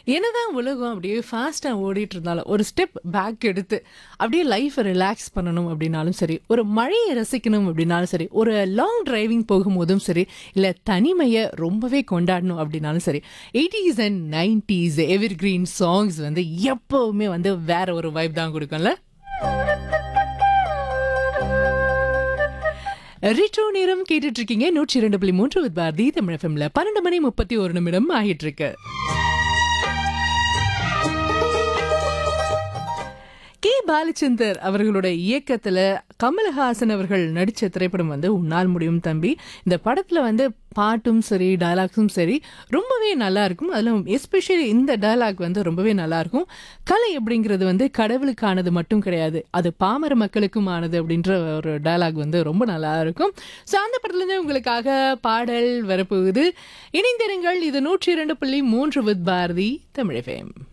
என்னதான் உலகம் அப்படியே ஃபாஸ்ட்டாக ஓடிட்டு இருந்தாலும் ஒரு ஸ்டெப் பேக் எடுத்து அப்படியே லைஃப்பை ரிலாக்ஸ் பண்ணணும் அப்படின்னாலும் சரி, ஒரு மழையை ரசிக்கணும் அப்படின்னாலும் சரி, ஒரு லாங் டிரைவிங் போகும்போதும் சரி, இல்லை தனிமையை ரொம்பவே கொண்டாடணும் அப்படின்னாலும் சரி, 80s and 90s ever green songs வந்து எப்போவுமே வந்து வேற ஒரு வைப் தான் கொடுக்கும்ல. ரிட்ரோ நேரம் கேட்டுட்டு இருக்கீங்க 102.3 வித் பாரதி தமிழ் எஃப்எம்ல 12 மணி 31 ஆகிட்டு இருக்கு. கே பாலச்சந்தர் அவர்களோட இயக்கத்துல கமலஹாசன் அவர்கள் நடிச்ச திரைப்படம் வந்து உன்னால் முடியும் தம்பி. இந்த படத்துல வந்து பாட்டும் சரி டயலாக்ஸும் சரி ரொம்பவே நல்லா இருக்கும். அதில் எஸ்பெஷலி இந்த டயலாக் வந்து ரொம்பவே நல்லா இருக்கும். கலை அப்படிங்கிறது வந்து கடவுளுக்கானது மட்டும் கிடையாது, அது பாமர மக்களுக்கும் ஆனது அப்படின்ற ஒரு டயலாக் வந்து ரொம்ப நல்லா இருக்கும். ஸோ அந்த படத்துலேருந்து உங்களுக்காக பாடல் வரப்போகுது. இணைந்திருங்கள். இது 102.3 வித் பாரதி தமிழ் FM.